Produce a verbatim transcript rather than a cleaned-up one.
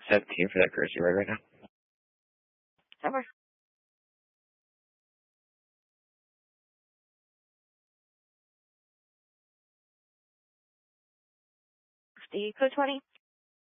seventeen for that courtesy ride right now. Over. The code twenty.